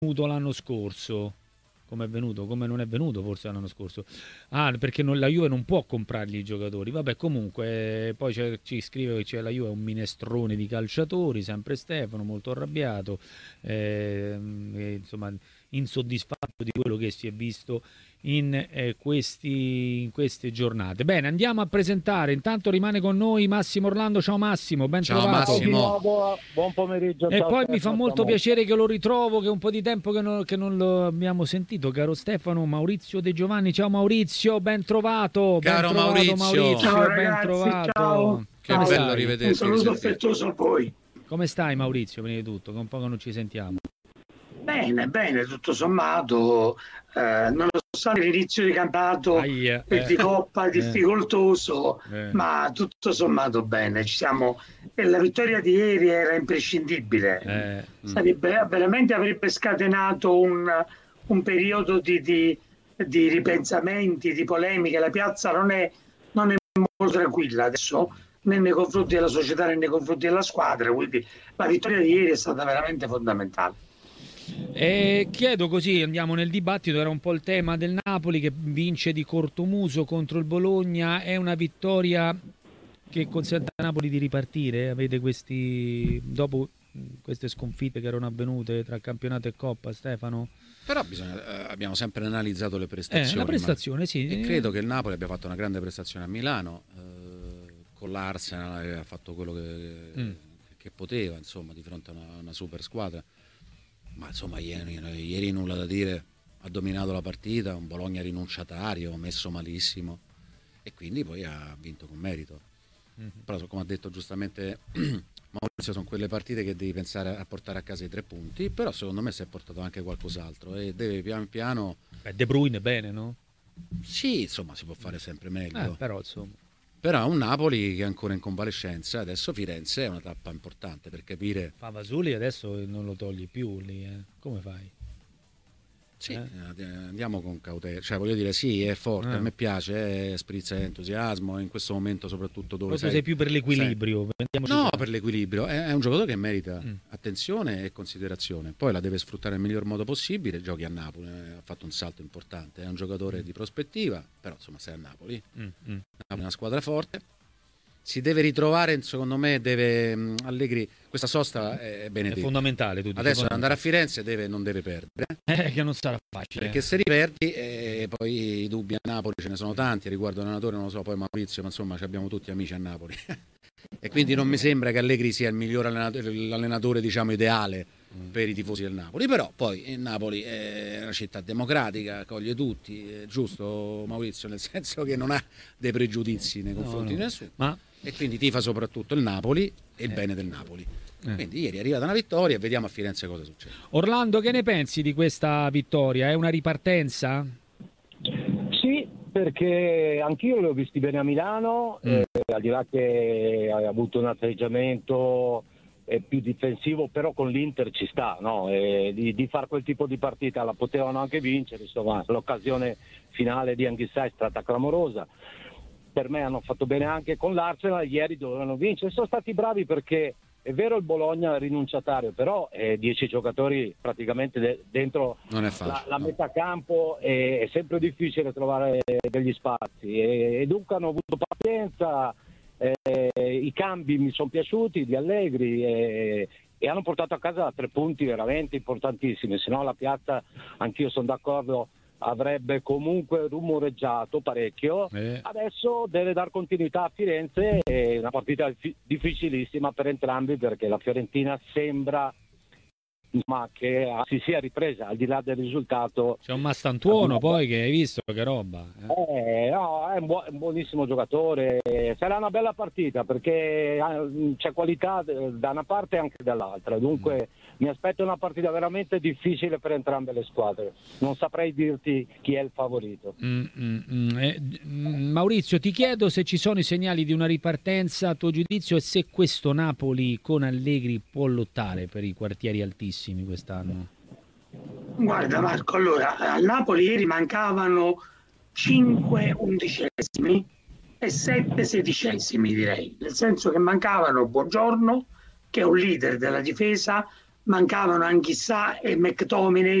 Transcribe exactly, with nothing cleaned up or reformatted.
venuto l'anno scorso. Come è venuto? Come non è venuto forse l'anno scorso? Ah, perché non, la Juve non può comprargli i giocatori. Vabbè, comunque, eh, poi c'è, ci scrive che c'è la Juve è un minestrone di calciatori, sempre Stefano, molto arrabbiato, eh, e, insomma, insoddisfatto di quello che si è visto in, eh, questi, in queste giornate. Bene, andiamo a presentare. Intanto rimane con noi Massimo Orlando. Ciao Massimo, ben Ciao trovato. Massimo. Buon pomeriggio. E ciao, poi Stefano, mi fa molto ciao, piacere che lo ritrovo, che è un po' di tempo che non, che non lo abbiamo sentito, caro Stefano, Maurizio De Giovanni. Ciao Maurizio, ben trovato. Caro ben trovato, Maurizio. Maurizio, Ciao ben ragazzi, trovato. ciao. Che Come bello stai? rivederti. Un saluto risentire. affettuoso a voi. Come stai Maurizio, prima di tutto? Che un po' che non ci sentiamo. Bene, bene, tutto sommato, eh, nonostante l'inizio di campionato Aia, e di eh, Coppa eh, difficoltoso, eh. ma tutto sommato bene. Ci siamo, e la vittoria di ieri era imprescindibile. Eh, Sarebbe, veramente avrebbe scatenato un, un periodo di, di, di ripensamenti, di polemiche. La piazza non è, non è molto tranquilla adesso, né nei confronti della società né nei confronti della squadra, quindi la vittoria di ieri è stata veramente fondamentale. E chiedo così, andiamo nel dibattito, era un po' il tema del Napoli che vince di cortomuso contro il Bologna, è una vittoria che consente a Napoli di ripartire? Avete questi, dopo queste sconfitte che erano avvenute tra campionato e Coppa, Stefano? Però bisogna, eh, abbiamo sempre analizzato le Eh, prestazioni. la prestazione, ma... sì. E credo che il Napoli abbia fatto una grande prestazione a Milano, eh, con l'Arsenal aveva fatto quello che, mm. che poteva, insomma, di fronte a una, una super squadra. Ma insomma ieri, ieri nulla da dire, ha dominato la partita, un Bologna rinunciatario, messo malissimo e quindi poi ha vinto con merito. Mm-hmm. Però come ha detto giustamente Maurizio, sono quelle partite che devi pensare a portare a casa i tre punti, però secondo me si è portato anche qualcos'altro e deve piano piano... Beh, De Bruyne bene, no? Sì, insomma si può fare sempre meglio. Eh, però insomma... Però un Napoli che è ancora in convalescenza, adesso Firenze è una tappa importante per capire... Favasuli adesso non lo togli più lì, eh? Come fai? Sì, eh? andiamo con cautela, cioè voglio dire sì, è forte, eh. a me piace, eh, sprizza entusiasmo, in questo momento soprattutto dove sei... sei più per l'equilibrio. No, per l'equilibrio, è, è un giocatore che merita mm. attenzione e considerazione, poi la deve sfruttare nel miglior modo possibile, giochi a Napoli, eh, ha fatto un salto importante, è un giocatore mm. di prospettiva, però insomma sei a Napoli, mm. Napoli è una squadra forte. Si deve ritrovare, secondo me, deve mh, Allegri, questa sosta è benedetta. È fondamentale. Tu dici, adesso andare a Firenze deve, non deve perdere. Eh, che non sarà facile. Perché se riperdi, eh, poi i dubbi a Napoli ce ne sono tanti, riguardo l'allenatore, non lo so, poi Maurizio, ma insomma abbiamo tutti amici a Napoli. E quindi non mi sembra che Allegri sia il miglior allenatore, l'allenatore diciamo ideale mm. per i tifosi del Napoli, però poi il Napoli è una città democratica, accoglie tutti, è giusto Maurizio, nel senso che non ha dei pregiudizi nei confronti no, no. di nessuno. Ma... E quindi tifa soprattutto il Napoli e il eh. bene del Napoli. Eh. Quindi ieri è arrivata una vittoria e vediamo a Firenze cosa succede. Orlando, che ne pensi di questa vittoria? È una ripartenza? Sì, perché anch'io li ho visti bene a Milano, mm. eh, al di là che ha avuto un atteggiamento eh, più difensivo, però con l'Inter ci sta, no? E di, di fare quel tipo di partita la potevano anche vincere, insomma l'occasione finale di Anghissà è stata clamorosa. Per me hanno fatto bene anche con l'Arsenal, ieri dovevano vincere, sono stati bravi perché è vero il Bologna è rinunciatario, però eh, dieci giocatori praticamente de- dentro non è facile, la, la no. metà campo è, è sempre difficile trovare degli spazi e, e dunque hanno avuto pazienza, eh, i cambi mi sono piaciuti di Allegri e, e hanno portato a casa tre punti veramente importantissimi, se no la piazza, anch'io sono d'accordo, avrebbe comunque rumoreggiato parecchio. Eh. Adesso deve dar continuità a Firenze, è una partita fi- difficilissima per entrambi perché la Fiorentina sembra ma che si sia ripresa al di là del risultato. C'è un Mastantuono poi che hai visto che roba eh? Eh, no, è, un buo- un buonissimo giocatore, sarà una bella partita perché c'è qualità da una parte e anche dall'altra, dunque mm. mi aspetto una partita veramente difficile per entrambe le squadre, non saprei dirti chi è il favorito. mm, mm, mm. Eh, Maurizio, ti chiedo se ci sono i segnali di una ripartenza a tuo giudizio e se questo Napoli con Allegri può lottare per i quartieri altissimi quest'anno. Guarda Marco, allora al Napoli ieri mancavano cinque undicesimi e sette sedicesimi direi, nel senso che mancavano Buongiorno che è un leader della difesa, mancavano Anghissà e McTominay